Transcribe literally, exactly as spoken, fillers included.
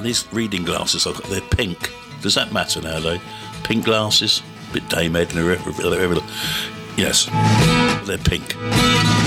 And these reading glasses I've got, they're pink. Does that matter nowadays? Pink glasses? A bit Dame Edna. Yes, they're pink.